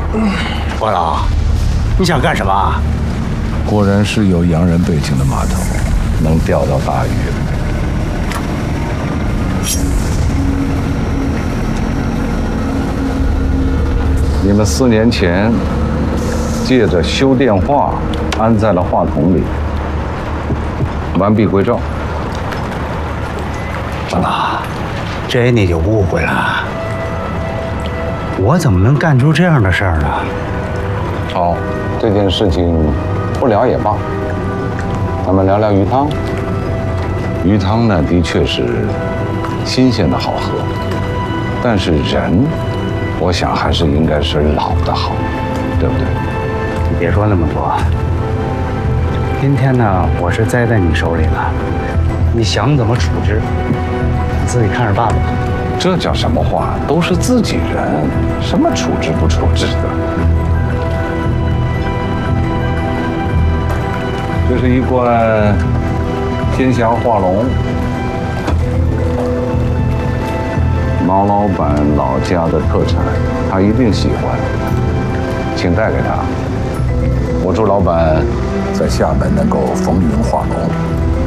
郭老，你想干什么？ 果然是有洋人背景的码头，能钓到大鱼。你们4年前借着修电话安在了话筒里，完璧归赵。 郭老，这你就误会了。我怎么能干出这样的事儿呢？ 好，这件事情不聊也罢。咱们聊聊鱼汤。鱼汤呢，的确是新鲜的好喝，但是人，我想还是应该是老的好，对不对？ 你别说那么多。今天呢，我是栽在你手里了，你想怎么处置，你自己看着办吧。 这叫什么话？都是自己人，什么处置不处置的？这是一罐天祥化龙，毛老板老家的特产，他一定喜欢，请带给他。我祝老板在厦门能够风云化龙，